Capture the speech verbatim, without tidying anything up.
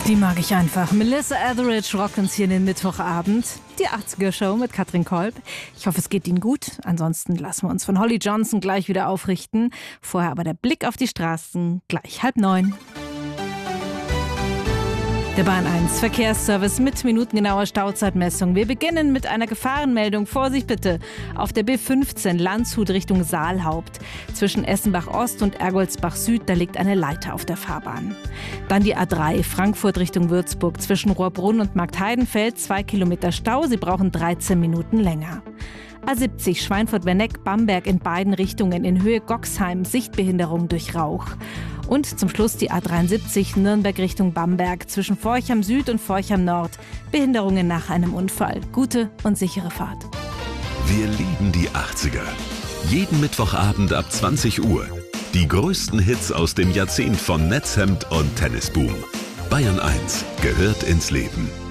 Die mag ich einfach. Melissa Etheridge rockt uns hier in den Mittwochabend. Die achtziger-Show mit Katrin Kolb. Ich hoffe, es geht Ihnen gut. Ansonsten lassen wir uns von Holly Johnson gleich wieder aufrichten. Vorher aber der Blick auf die Straßen. Gleich halb neun. Der Bahn eins Verkehrsservice mit minutengenauer Stauzeitmessung. Wir beginnen mit einer Gefahrenmeldung. Vorsicht bitte. Auf der B fünfzehn Landshut Richtung Saalhaupt. Zwischen Essenbach Ost und Ergoldsbach Süd, da liegt eine Leiter auf der Fahrbahn. Dann die A drei Frankfurt Richtung Würzburg. Zwischen Rohrbrunn und Marktheidenfeld zwei Kilometer Stau. Sie brauchen dreizehn Minuten länger. A siebzig Schweinfurt-Werneck-Bamberg in beiden Richtungen in Höhe Goxheim, Sichtbehinderung durch Rauch. Und zum Schluss die A dreiundsiebzig Nürnberg Richtung Bamberg zwischen Forchheim Süd und Forchheim Nord. Behinderungen nach einem Unfall. Gute und sichere Fahrt. Wir lieben die achtziger. Jeden Mittwochabend ab zwanzig Uhr. Die größten Hits aus dem Jahrzehnt von Netzhemd und Tennisboom. Bayern eins gehört ins Leben.